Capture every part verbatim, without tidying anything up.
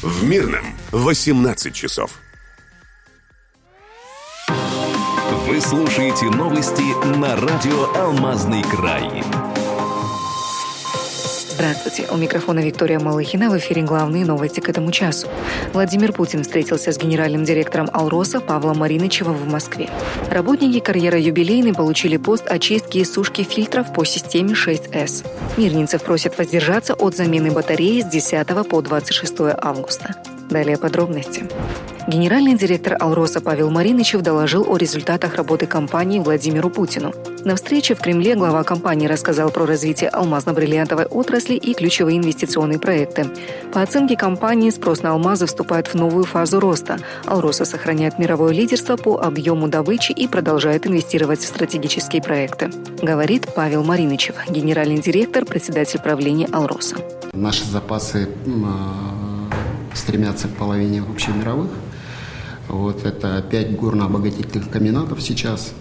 В Мирном восемнадцать часов. Вы слушаете новости на радио «Алмазный край». Здравствуйте. У микрофона Виктория Малыхина. В эфире главные новости к этому часу. Владимир Путин встретился с генеральным директором «Алроса» Павлом Маринычевым в Москве. Работники карьера «Юбилейный» получили пост очистки и сушки фильтров по системе шесть эс. Мирнинцев просят воздержаться от замены батареи с десятого по двадцать шестое августа. Далее подробности. Генеральный директор «Алроса» Павел Маринычев доложил о результатах работы компании Владимиру Путину. На встрече в Кремле глава компании рассказал про развитие алмазно-бриллиантовой отрасли и ключевые инвестиционные проекты. По оценке компании, спрос на алмазы вступает в новую фазу роста. «Алроса» сохраняет мировое лидерство по объему добычи и продолжает инвестировать в стратегические проекты, говорит Павел Маринычев, генеральный директор, председатель правления «Алроса». Наши запасы стремятся к половине общемировых. Вот это пять горно-обогатительных комбинатов сейчас.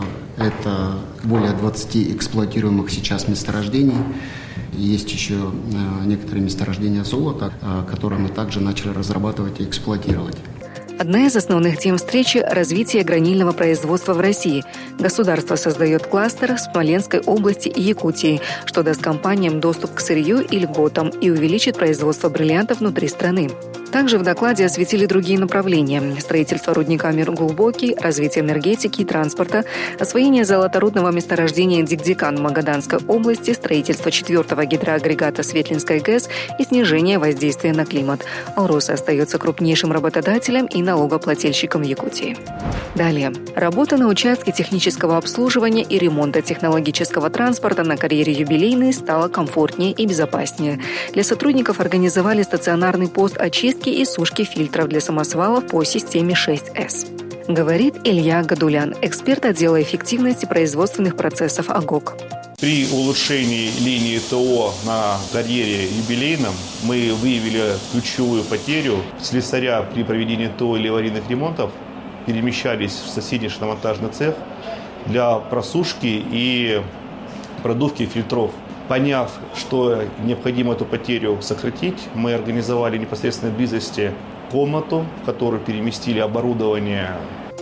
Это более двадцати эксплуатируемых сейчас месторождений. Есть еще некоторые месторождения золота, которые мы также начали разрабатывать и эксплуатировать. Одна из основных тем встречи – развитие гранильного производства в России. Государство создает кластер в Смоленской области и Якутии, что даст компаниям доступ к сырью и льготам и увеличит производство бриллиантов внутри страны. Также в докладе осветили другие направления – строительство рудника Мир-Глубокий, развитие энергетики и транспорта, освоение золоторудного месторождения Дикдикан в Магаданской области, строительство четвертого гидроагрегата Светлинской ГЭС и снижение воздействия на климат. «Алроса» остается крупнейшим работодателем и налогоплательщиком в Якутии. Далее. Работа на участке технического обслуживания и ремонта технологического транспорта на карьере «Юбилейный» стала комфортнее и безопаснее. Для сотрудников организовали стационарный пост очистки и сушки фильтров для самосвалов по системе шесть эс. Говорит Илья Гадулян, эксперт отдела эффективности производственных процессов АГОК. При улучшении линии ТО на карьере «Юбилейном» мы выявили ключевую потерю. Слесаря при проведении ТО или аварийных ремонтов перемещались в соседний шиномонтажный цех для просушки и продувки фильтров. Поняв, что необходимо эту потерю сократить, мы организовали в непосредственной близости комнату, в которую переместили оборудование.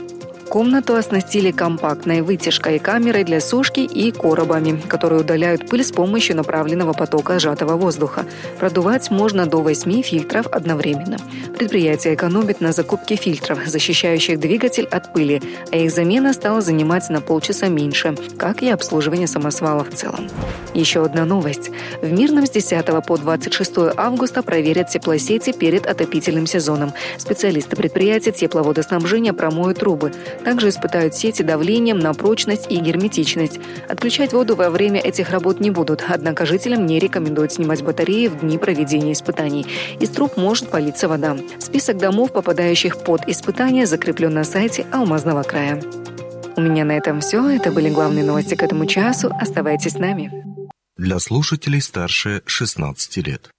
Комнату оснастили компактной вытяжкой, камерой для сушки и коробами, которые удаляют пыль с помощью направленного потока сжатого воздуха. Продувать можно до восьми фильтров одновременно. Предприятие экономит на закупке фильтров, защищающих двигатель от пыли, а их замена стала занимать на полчаса меньше, как и обслуживание самосвала в целом. Еще одна новость. В Мирном с десятого по двадцать шестое августа проверят теплосети перед отопительным сезоном. Специалисты предприятия тепловодоснабжения промоют трубы. Также испытают сети давлением на прочность и герметичность. Отключать воду во время этих работ не будут, однако жителям не рекомендуют снимать батареи в дни проведения испытаний. Из труб может палиться вода. Список домов, попадающих под испытания, закреплен на сайте Алмазного края. У меня на этом все. Это были главные новости к этому часу. Оставайтесь с нами. Для слушателей старше шестнадцати лет.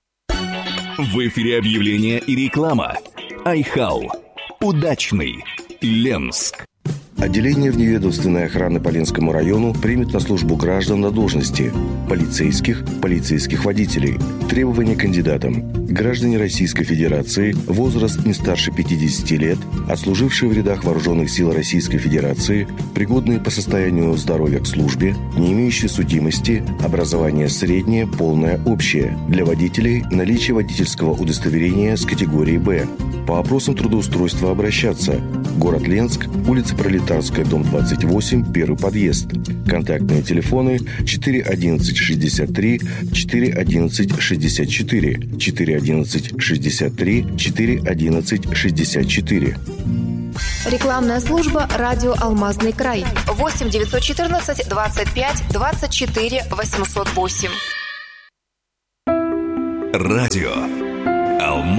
В эфире объявления и реклама. Айхау. Удачный. Ленск. Отделение вневедомственной охраны по Ленскому району примет на службу граждан на должности полицейских, полицейских водителей. Требования кандидатам. Граждане Российской Федерации, возраст не старше пятидесяти лет, отслужившие в рядах Вооруженных сил Российской Федерации, пригодные по состоянию здоровья к службе, не имеющие судимости, образование среднее, полное, общее. Для водителей наличие водительского удостоверения с категории «Б». По вопросам трудоустройства обращаться. Город Ленск, улица Пролетарская, дом двадцать восемь, первый подъезд. Контактные телефоны четыре одиннадцать шестьдесят три, четыре одиннадцать шестьдесят четыре, четыре одиннадцать шестьдесят три, четыре одиннадцать шестьдесят четыре. Рекламная служба «Радио Алмазный край». восемь девятьсот четырнадцать двадцать пять двадцать четыре восемьсот восемь. Радио Алмазный